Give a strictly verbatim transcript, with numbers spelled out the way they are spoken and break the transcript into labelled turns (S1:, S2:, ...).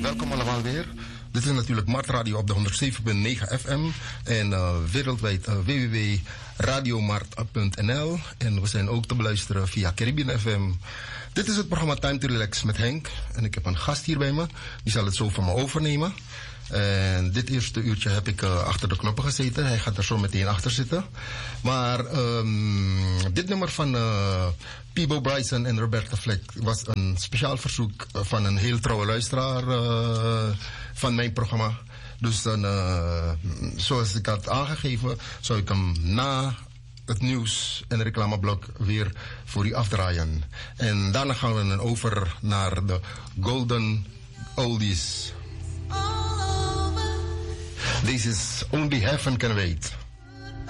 S1: welkom allemaal weer. Dit is natuurlijk Mart Radio op de honderd zeven punt negen F M en uh, wereldwijd uh, w w w punt radiomart punt n l. En we zijn ook te beluisteren via Caribbean F M. Dit is het programma Time to Relax met Henk. En ik heb een gast hier bij me, die zal het zo van me overnemen. En dit eerste uurtje heb ik uh, achter de knoppen gezeten. Hij gaat er zo meteen achter zitten. Maar um, dit nummer van uh, Peabo Bryson en Roberta Fleck was een speciaal verzoek van een heel trouwe luisteraar uh, van mijn programma. Dus dan, uh, zoals ik had aangegeven, zou ik hem na het nieuws en reclameblok weer voor u afdraaien. En daarna gaan we dan over naar de Golden Oldies. This is Only Heaven Can Wait.